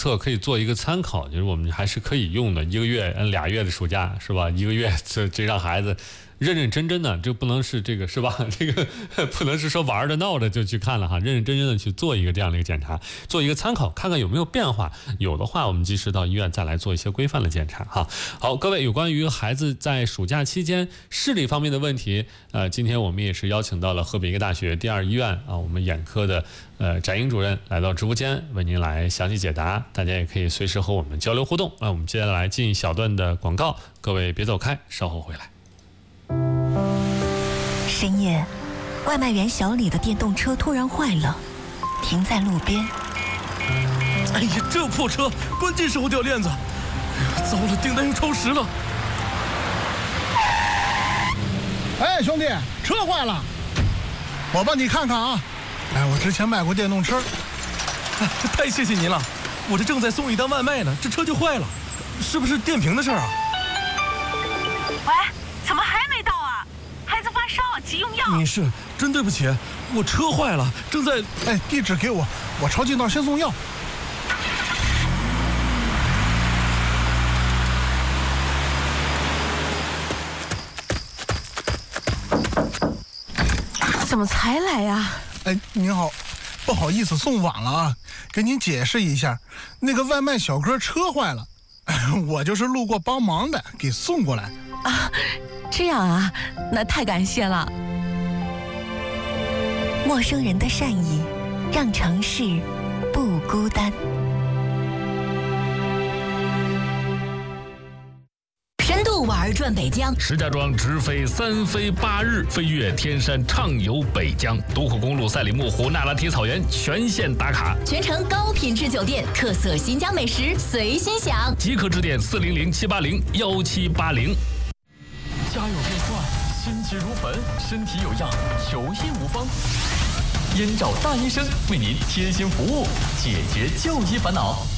策可以做一个参考，就是我们还是可以用的，1个月、2月的暑假是吧？1个月这让孩子认认真真的，这不能是这个是吧？这个不能是说玩着闹着就去看了哈，认认真真的去做一个这样的一个检查，做一个参考，看看有没有变化，有的话我们及时到医院再来做一些规范的检查哈。好，各位有关于孩子在暑假期间视力方面的问题，今天我们也是邀请到了河北医科大学第2医院啊，我们眼科的翟英主任来到直播间为您来详细解答，大家也可以随时和我们交流互动。那我们接下来进一小段的广告，各位别走开，稍后回来。 深夜，外卖员小李的电动车突然坏了，停在路边。 哎呀，这破车，关键时候掉链子！哎呀，糟了，订单又超时了。 哎，兄弟，车坏了，我帮你看看啊。哎，我之前卖过电动车。 哎，太谢谢您了，我这正在送一单外卖呢，这车就坏了，是不是电瓶的事儿啊？ 喂，怎么还没到啊？孩子发烧，急用药。 女士，真对不起，我车坏了，正在…… 哎，地址给我，我抄近道先送药。 怎么才来呀？ 哎，您好，不好意思送晚了啊，跟您解释一下，那个外卖小哥车坏了，我就是路过帮忙的，给送过来。 啊，这样啊，那太感谢了。 陌生人的善意，让城市不孤单。 深度玩转北疆， 石家庄直飞3飞8日，飞越天山，畅游北疆，独库公路赛里木湖那拉提草原全线打卡， 全程高品质酒店，特色新疆美食随心享， 即刻致电400-780-1780。 家有变幻，心急如焚，身体有恙，求医无方。燕赵大医生为您贴心服务，解决就医烦恼。